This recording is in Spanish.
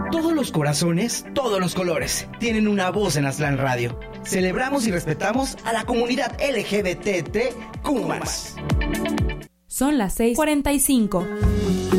Todos los corazones, todos los colores, tienen una voz en Aztlán Radio. Celebramos y respetamos a la comunidad LGBTQ+. Son las 6:45.